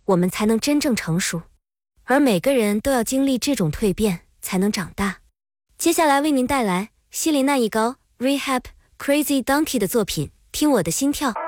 我们才能真正成熟。而每个人都要经历这种蜕变，才能长大。接下来为您带来希林娜一高 Rehab Crazy Donkey 的作品《听我的心跳》。